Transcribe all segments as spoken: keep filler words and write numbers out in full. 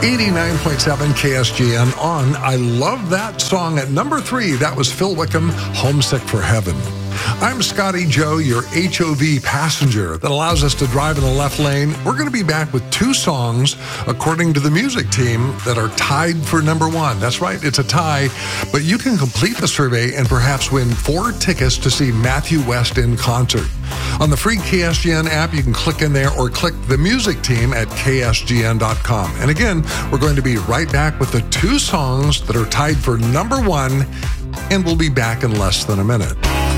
eighty-nine point seven K S G N on I Love That Song at number three. That was Phil Wickham, Homesick for Heaven. I'm Scotty Joe, your H O V passenger that allows us to drive in the left lane. We're going to be back with two songs, according to the music team, that are tied for number one. That's right, it's a tie, but you can complete the survey and perhaps win four tickets to see Matthew West in concert. On the free K S G N app, you can click in there or click the music team at K S G N dot com. And again, we're going to be right back with the two songs that are tied for number one, and we'll be back in less than a minute.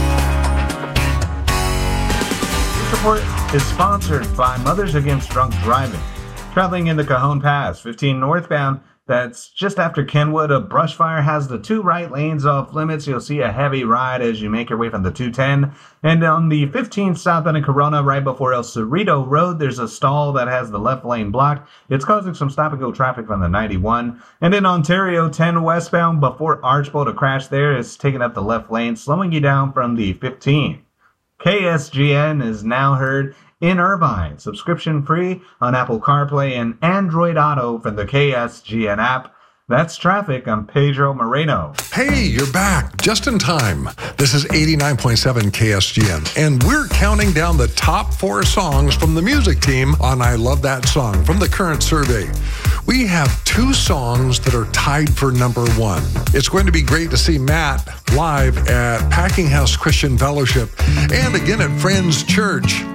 This report is sponsored by Mothers Against Drunk Driving. Traveling in the Cajon Pass, fifteen northbound, that's just after Kenwood, a brush fire has the two right lanes off limits. You'll see a heavy ride as you make your way from the two ten. And on the fifteen southbound in Corona, right before El Cerrito Road, there's a stall that has the left lane blocked. It's causing some stop-and-go traffic from the ninety-one. And in Ontario, ten westbound, before Archbold, a crash there is taking up the left lane, slowing you down from the fifteen. K S G N is now heard in Irvine, subscription free on Apple CarPlay and Android Auto from the K S G N app. That's traffic. I'm Pedro Moreno. Hey, you're back just in time. This is eighty-nine point seven K S G N, and we're counting down the top four songs from the music team on I Love That Song from the current survey. We have two songs that are tied for number one. It's going to be great to see Matt live at Packing House Christian Fellowship and again at Friends Church